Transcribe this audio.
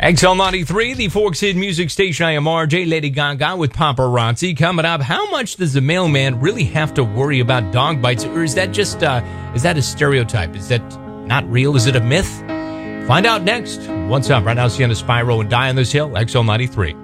XL93, the Forks Hid Music Station. I am RJ. Lady Gaga with Paparazzi. Coming up, how much does the mailman really have to worry about dog bites? Or is that just, is that a stereotype? Is that not real? Is it a myth? Find out next. What's up? Right now, Sienna Spyro and Die on This Hill, XL93.